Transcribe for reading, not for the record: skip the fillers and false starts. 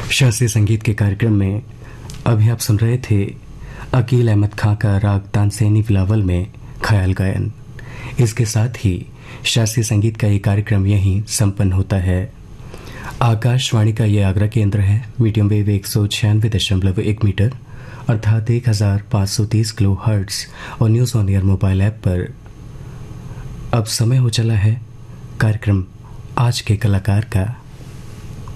शास्त्रीय संगीत के कार्यक्रम में अभी आप सुन रहे थे अकील अहमद खां का राग तानसेनी बिलावल में ख्याल गायन। इसके साथ ही शास्त्रीय संगीत का ये कार्यक्रम यहीं संपन्न होता है। आकाशवाणी का ये आगरा केंद्र है। मीडियम वेव 196.1 मीटर अर्थात 1530 किलो हर्ट्ज और news on air mobile app पर अब समय हो चला है कार्यक्रम आज के कलाकार का।